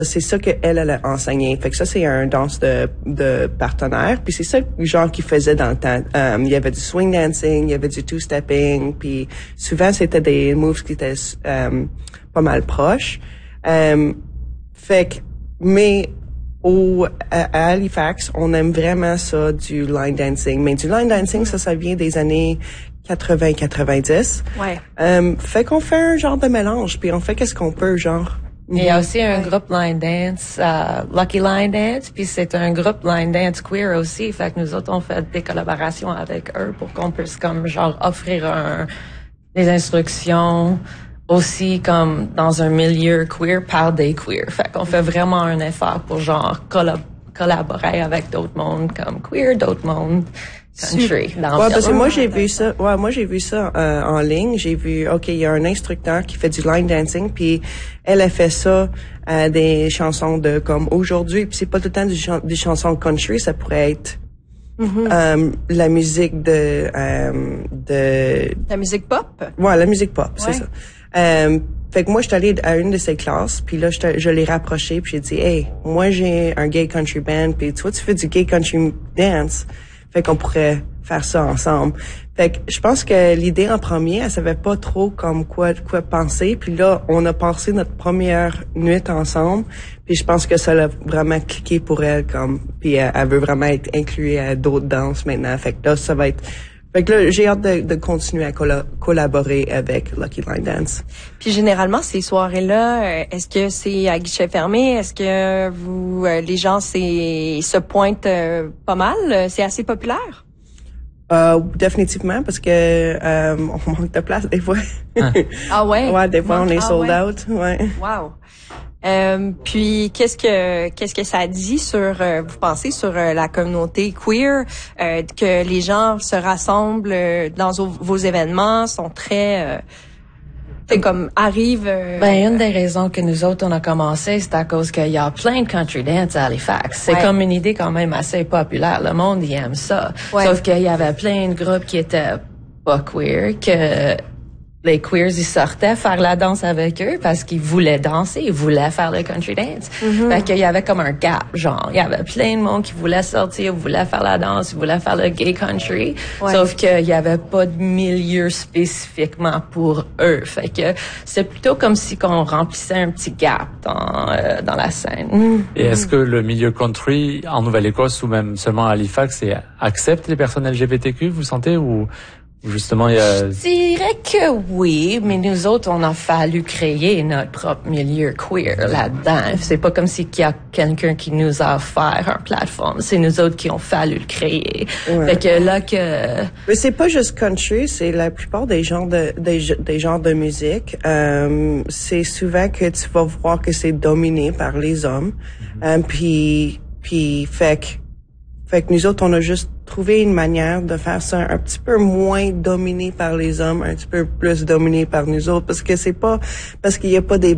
C'est ça qu'elle a enseigné. Fait que ça, c'est un danse de partenaire. Puis c'est ça, genre, qu'ils faisaient dans le temps. Il y avait du swing dancing, il y avait du two-stepping. Puis souvent, c'était des moves qui étaient pas mal proches. Fait que, mais à Halifax, on aime vraiment ça, du line dancing. Mais du line dancing, ça vient des années 80-90. Ouais. Fait qu'on fait un genre de mélange. Puis on fait qu'est-ce qu'on peut, genre. Il y a aussi un groupe line dance, Lucky Line Dance, puis c'est un groupe line dance queer aussi. Fait que nous autres, on fait des collaborations avec eux pour qu'on puisse comme genre offrir des instructions aussi comme dans un milieu queer par des queer. Fait qu'on fait vraiment un effort pour genre collaborer avec d'autres mondes comme queer, d'autres mondes country. Ouais, parce que moi j'ai vu ça. Ouais, moi j'ai vu ça en ligne. J'ai vu, ok, il y a un instructeur qui fait du line dancing, puis elle a fait ça des chansons de comme aujourd'hui. Puis c'est pas tout le temps des chansons country, ça pourrait être la musique de la musique pop. Ouais, la musique pop, c'est ça. Fait que moi, je suis allée à une de ses classes, puis là, je l'ai rapproché, puis j'ai dit, hey, moi, j'ai un gay country band, puis toi, tu fais du gay country dance. Fait qu'on pourrait faire ça ensemble. Fait que je pense que l'idée en premier, elle savait pas trop comme quoi penser, puis là, on a passé notre première nuit ensemble, puis je pense que ça l'a vraiment cliqué pour elle, comme, puis elle veut vraiment être inclue à d'autres danses maintenant. Fait que là, ça va être... Fait que là, j'ai hâte de continuer à collaborer avec Lucky Line Dance. Puis généralement, ces soirées-là, est-ce que c'est à guichet fermé? Est-ce que les gens se pointent pas mal? C'est assez populaire? Définitivement, parce que on manque de place des fois. Ah ouais? Ouais, des fois on est sold out. Ouais. Wow. Puis qu'est-ce que ça dit sur vous pensez sur la communauté queer que les gens se rassemblent dans vos événements, sont très comme arrivent une des raisons que nous autres on a commencé, c'est à cause qu'il y a plein de country dance à Halifax. C'est comme une idée quand même assez populaire. Le monde y aime ça. Ouais. Sauf qu'il y avait plein de groupes qui étaient pas queer, que les queers, ils sortaient faire la danse avec eux parce qu'ils voulaient danser, ils voulaient faire le country dance. Fait qu'il y avait comme un gap, genre. Il y avait plein de monde qui voulait sortir, voulait faire la danse, voulait faire le gay country. Ouais. Sauf qu'il y avait pas de milieu spécifiquement pour eux. Fait que c'est plutôt comme si qu'on remplissait un petit gap dans la scène. Et est-ce que le milieu country en Nouvelle-Écosse ou même seulement à Halifax accepte les personnes LGBTQ, vous sentez, ou justement, il y a... Je dirais que oui, mais nous autres, on a fallu créer notre propre milieu queer là-dedans. C'est pas comme si qu'il y a quelqu'un qui nous a offert une plateforme. C'est nous autres qui ont fallu le créer. Ouais. Fait que là que... Mais c'est pas juste country, c'est la plupart des genres des genres de musique. C'est souvent que tu vas voir que c'est dominé par les hommes. Puis fait que nous autres, on a juste trouvé une manière de faire ça un petit peu moins dominé par les hommes, un petit peu plus dominé par nous autres, parce que c'est pas parce qu'il y a pas des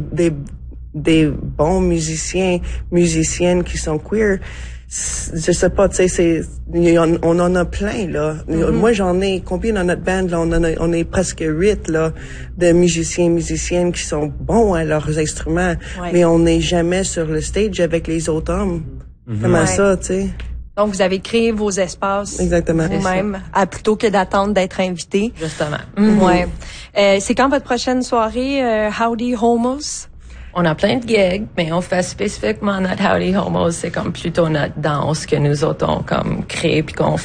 bons musiciennes qui sont queer. Je sais pas, tu sais, on en a plein, là. Moi, j'en ai, combien dans notre band, là? On est presque 8, là, de musiciennes qui sont bons à leurs instruments. Ouais. Mais on n'est jamais sur le stage avec les autres hommes. Comment ça, tu sais? Donc, vous avez créé vos espaces Exactement. vous-même, plutôt que d'attendre d'être invité. Justement. Ouais. C'est quand votre prochaine soirée, Howdy Homos? On a plein de gigs, mais on fait spécifiquement notre Howdy Homos. C'est comme plutôt notre danse que nous autres on comme créé puis qu'on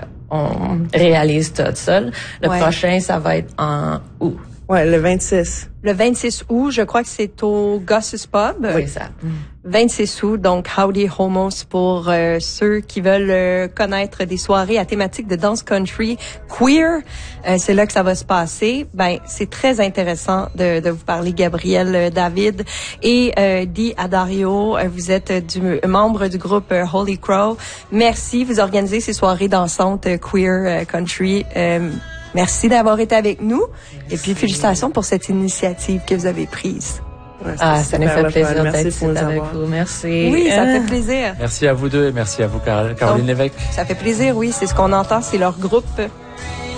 réalise tout seul. Le prochain, ça va être en août. Ouais, le 26. Le 26 août, je crois que c'est au Gosses Pub. Oui, ça. 26 août, donc Howdy Homos pour ceux qui veulent connaître des soirées à thématique de danse country queer. C'est là que ça va se passer. Ben, c'est très intéressant de vous parler, Gabriel David et Di Adario. Vous êtes membre du groupe Holy Crow. Merci. Vous organisez ces soirées dansantes queer country. Merci d'avoir été avec nous. Et puis, félicitations pour cette initiative que vous avez prise. Ouais, Ça nous fait plaisir d'être Merci ici pour nous avec avoir. vous. Merci. Oui, ça fait plaisir. Merci à vous deux et merci à vous, Caroline Lévesque. Ça fait plaisir, oui. C'est ce qu'on entend. C'est leur groupe